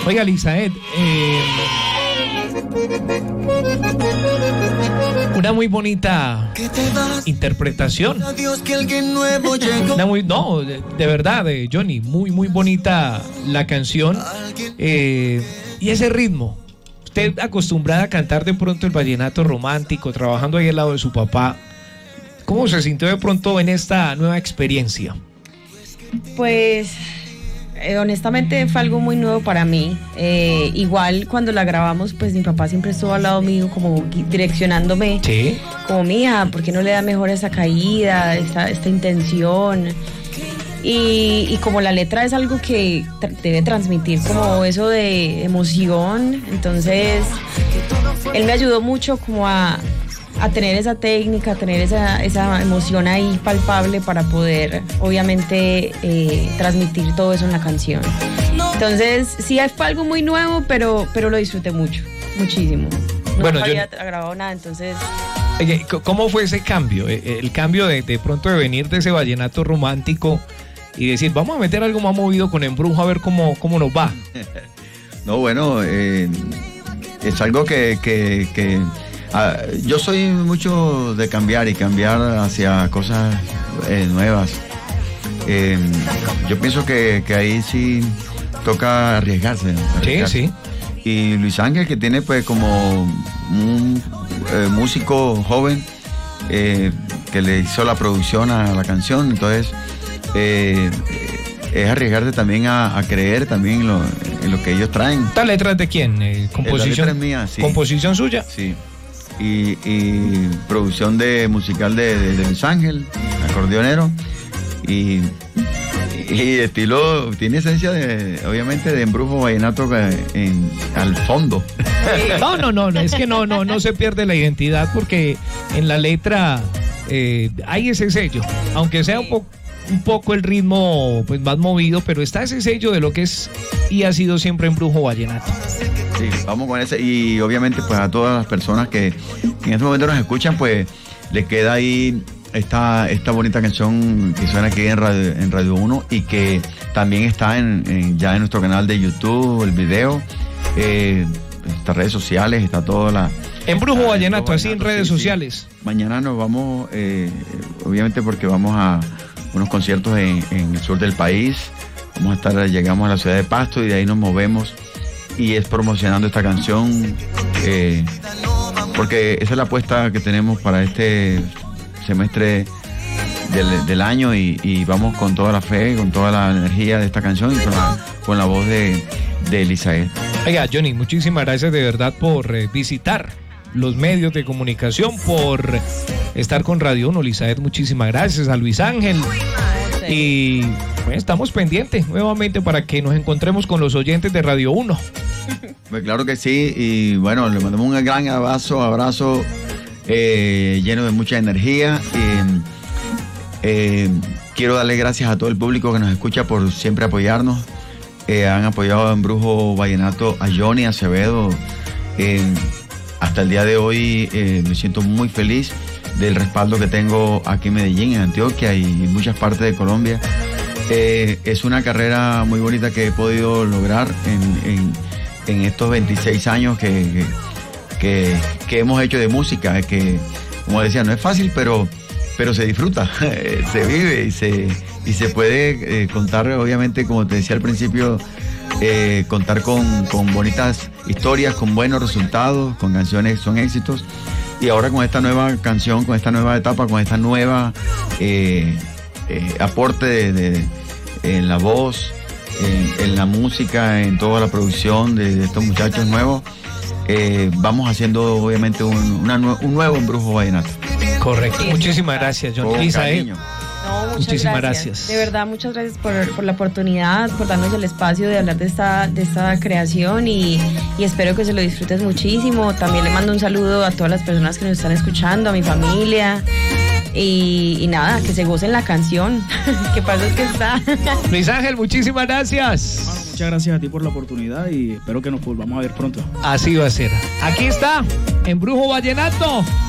Oiga, Lizaeth, una muy bonita interpretación. De verdad, Johnny, muy, muy bonita la canción. Y ese ritmo. Usted acostumbrada a cantar de pronto el vallenato romántico, trabajando ahí al lado de su papá. ¿Cómo se sintió de pronto en esta nueva experiencia? Pues honestamente fue algo muy nuevo para mí. Igual cuando la grabamos, pues mi papá siempre estuvo al lado mío como direccionándome. Sí. Como, mija, ¿por qué no le da mejor esa caída, esta intención? Y como la letra es algo que debe transmitir como eso de emoción, entonces él me ayudó mucho como a tener esa técnica, a tener esa emoción ahí palpable para poder obviamente transmitir todo eso en la canción. Entonces sí fue algo muy nuevo, pero lo disfruté mucho, muchísimo. No había grabado nada, entonces... ¿Cómo fue ese cambio? El cambio de pronto de venir de ese vallenato romántico y decir, vamos a meter algo más movido con Embrujo a ver cómo nos va. No, bueno, es algo que yo soy mucho de cambiar hacia cosas nuevas. Yo pienso que ahí sí toca arriesgarse. Sí. Y Luis Ángel, que tiene pues como un músico joven que le hizo la producción a la canción, entonces es arriesgarse también a creer también en lo que ellos traen. ¿Esta letra es de quién? ¿Composición? La letra es mía, sí. ¿Composición suya? Sí. Y producción musical de Luis Ángel, acordeonero, y estilo, tiene esencia obviamente de Embrujo vallenato al fondo. No, es que no se pierde la identidad porque en la letra hay ese sello, aunque sea un poco el ritmo pues más movido, pero está ese sello de lo que es y ha sido siempre Embrujo vallenato. Sí, vamos con ese, y obviamente pues a todas las personas que en este momento nos escuchan, pues les queda ahí esta bonita canción que suena aquí en Radio 1 y que también está ya en nuestro canal de YouTube, el video, estas redes sociales, está toda la... Embrujo vallenato, así en redes sociales. Sí. Mañana nos vamos, obviamente porque vamos a unos conciertos en el sur del país, llegamos a la ciudad de Pasto y de ahí nos movemos y es promocionando esta canción, porque esa es la apuesta que tenemos para este semestre del año y vamos con toda la fe, con toda la energía de esta canción y con la voz de Lizaeth. Oiga, Johnny, muchísimas gracias de verdad por visitar los medios de comunicación, por estar con Radio 1. Lizaeth, muchísimas gracias. A Luis Ángel. Y pues, estamos pendientes nuevamente para que nos encontremos con los oyentes de Radio 1. Pues claro que sí, y bueno, le mandamos un gran abrazo lleno de mucha energía. Quiero darle gracias a todo el público que nos escucha por siempre apoyarnos. Han apoyado a Embrujo vallenato, a Johnny Acevedo. Hasta el día de hoy me siento muy feliz del respaldo que tengo aquí en Medellín, en Antioquia y en muchas partes de Colombia. Es una carrera muy bonita que he podido lograr en estos 26 años que hemos hecho de música, que como decía, no es fácil, pero se disfruta, se vive y se puede contar, obviamente, como te decía al principio, contar con bonitas historias, con buenos resultados, con canciones que son éxitos. Y ahora con esta nueva canción, con esta nueva etapa, con esta nueva aporte en la voz, en la música, en toda la producción de estos muchachos nuevos, vamos haciendo obviamente un nuevo Embrujo vallenato. Correcto. Muchísimas gracias, John. Lizaeth. No, muchísimas gracias. De verdad, muchas gracias por la oportunidad, por darnos el espacio de hablar de esta creación y espero que se lo disfrutes muchísimo. También le mando un saludo a todas las personas que nos están escuchando, a mi familia. Y nada, que se gocen la canción. Que pasa es que está. Luis Ángel, muchísimas gracias. Muchas gracias a ti por la oportunidad y espero que nos volvamos a ver pronto. Así va a ser. Aquí está, Embrujo vallenato.